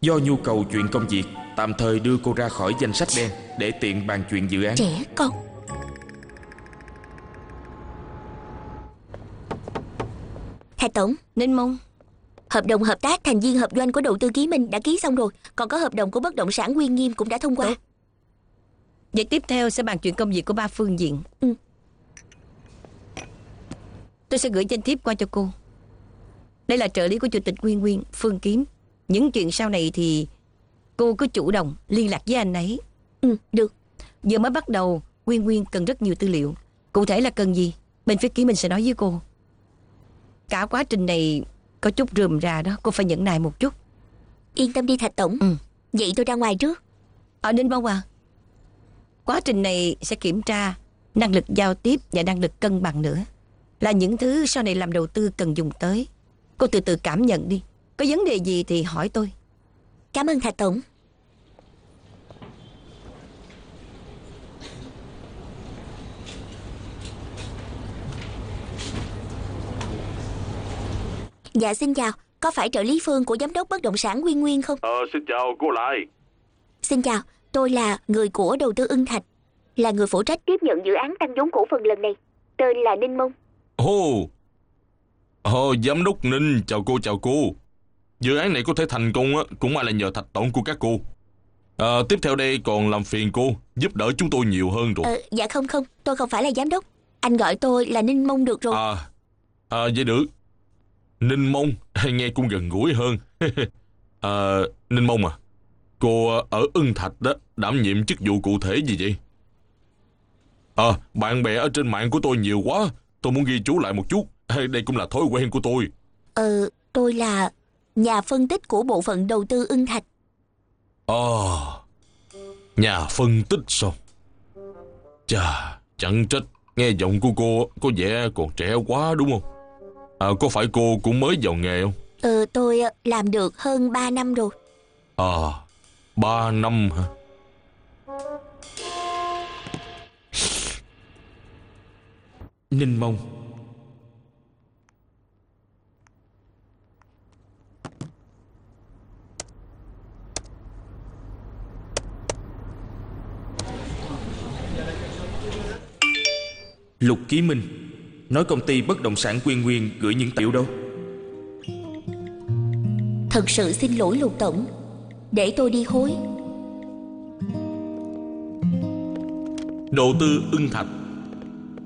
Do nhu cầu chuyện công việc, tạm thời đưa cô ra khỏi danh sách đen để tiện bàn chuyện dự án. Trẻ con. Thạch tổng. Ninh Mông. Hợp đồng hợp tác thành viên hợp doanh của đầu tư Ký Minh đã ký xong rồi. Còn có hợp đồng của bất động sản Uy Nghiêm cũng đã thông qua. Tốt. Vậy tiếp theo sẽ bàn chuyện công việc của ba phương diện. Tôi sẽ gửi danh thiếp qua cho cô. Đây là trợ lý của chủ tịch Nguyên, Phương Kiếm. Những chuyện sau này thì cô cứ chủ động liên lạc với anh ấy. Được. Giờ mới bắt đầu, Nguyên cần rất nhiều tư liệu. Cụ thể là cần gì, bên phía Ký Minh sẽ nói với cô. Cả quá trình này có chút rườm rà đó, cô phải nhẫn nại một chút. Yên tâm đi Thạch tổng. Vậy tôi ra ngoài trước. Ninh Mông à, quá trình này sẽ kiểm tra năng lực giao tiếp và năng lực cân bằng nữa. Là những thứ sau này làm đầu tư cần dùng tới. Cô từ từ cảm nhận đi. Có vấn đề gì thì hỏi tôi. Cảm ơn Thạch tổng. Dạ xin chào. Có phải trợ lý Phương của giám đốc bất động sản Nguyên không? Xin chào cô Lại. Xin chào. Tôi là người của đầu tư Ưng Thạch, là người phụ trách tiếp nhận dự án tăng vốn cổ phần lần này. Tên là Ninh Mông. Giám đốc Ninh, chào cô. Dự án này có thể thành công cũng may là nhờ Thạch tổng của các cô. Tiếp theo đây còn làm phiền cô giúp đỡ chúng tôi nhiều hơn rồi. Dạ không, tôi không phải là giám đốc. Anh gọi tôi là Ninh Mông được rồi. Vậy được. Ninh Mông nghe cũng gần gũi hơn. Ninh Mông à, cô ở Ưng Thạch đó đảm nhiệm chức vụ cụ thể gì vậy? Bạn bè ở trên mạng của tôi nhiều quá, tôi muốn ghi chú lại một chút. Đây cũng là thói quen của tôi. Tôi là nhà phân tích của bộ phận đầu tư Ưng Thạch. Nhà phân tích sao? Chà, chẳng trách nghe giọng của cô có vẻ còn trẻ quá đúng không? Có phải cô cũng mới vào nghề không? Tôi làm được hơn 3 năm rồi. 3 năm hả? Ninh Mông. Lục Ký Minh nói công ty bất động sản Nguyên gửi những tài liệu đâu? Thật sự xin lỗi Lục tổng, để tôi đi hối. Đầu tư Ưng Thạch